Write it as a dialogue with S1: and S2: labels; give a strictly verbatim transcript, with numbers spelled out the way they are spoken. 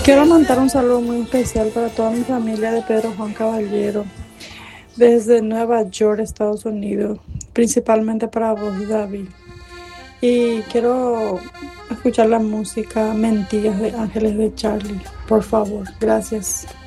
S1: Quiero mandar un saludo muy especial para toda mi familia de Pedro Juan Caballero, desde Nueva York, Estados Unidos, principalmente para vos, David. Y quiero escuchar la música Mentiras de Ángeles de Charlie, por favor. Gracias.